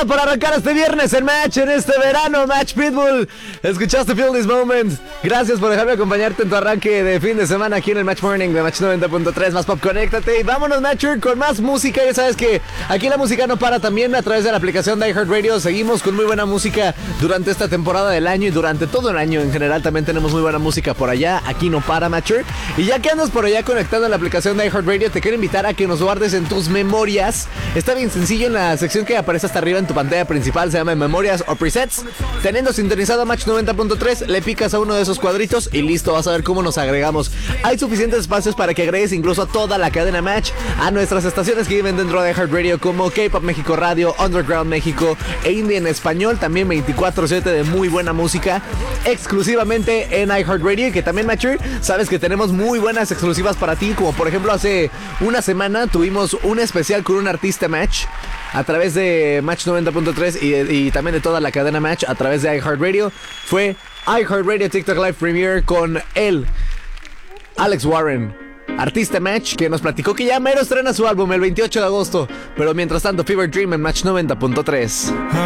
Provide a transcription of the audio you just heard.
nada para arrancar este viernes en Match, en este verano, Match Pitbull. Escuchaste Feel This Moment. Gracias por dejarme acompañarte en tu arranque de fin de semana aquí en el Match Morning de Match 90.3, más pop, conéctate. Y vámonos, Matcher, con más música. Ya sabes que aquí la música no para, también a través de la aplicación de iHeartRadio. Seguimos con muy buena música durante esta temporada del año y durante todo el año en general. También tenemos muy buena música por allá. Aquí no para, Matcher. Y ya que andas por allá conectando en la aplicación de iHeartRadio, te quiero invitar a que nos guardes en tus memorias. Está bien sencillo, en la sección que aparece hasta arriba en tu pantalla principal, se llama Memorias o Presets. Teniendo sintonizado Match 90.3, le picas a uno de esos cuadritos y listo, vas a ver cómo nos agregamos. Hay suficientes espacios para que agregues incluso a toda la cadena Match, a nuestras estaciones que viven dentro de iHeartRadio, como K-Pop México Radio, Underground México e Indie en español. También 24/7 de muy buena música exclusivamente en iHeartRadio. Y que también, Matcher, sabes que tenemos muy buenas exclusivas para ti, como por ejemplo hace una semana tuvimos un especial con un artista Match a través de Match 90.3 y también de toda la cadena Match a través de iHeartRadio. Fue iHeartRadio TikTok Live Premiere con él, Alex Warren, artista Match, que nos platicó que ya mero estrena su álbum el 28 de agosto. Pero mientras tanto, Fever Dream en Match 90.3.